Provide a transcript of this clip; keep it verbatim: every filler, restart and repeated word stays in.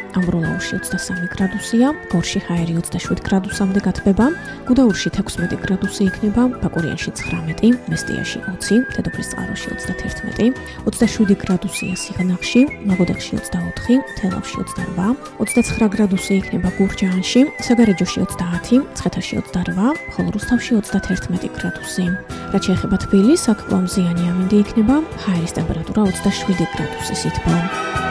ამბროლაურში ოცდასამი გრადუსია, გორში ჰაერი ოცდაშვიდ გრადუსამდე გათბება, გუდაურში თექვსმეტი გრადუსი იქნება, ბაკურიანში ცხრამეტი, მესტიაში ოცი, დედოფლის წყაროში ოცდათერთმეტი, ოცდაშვიდი გრადუსია სიღნაღში, ლაგოდეხში ოცდაოთხი, თელავში ოცდარვა, ოცდაცხრა გრადუსი იქნება გურჯაანში, საგარეჯოში ოცდაათი, მცხეთაში ოცდარვა, ხოლო რუსთავში ოცდათერთმეტი გრადუსი. რაც შეეხება თბილისს, აქ კვლავ მზიანი ამინდი იქნება, ჰაერის ტემპერატურა ოცდაშვიდი გრადუსის ითბო.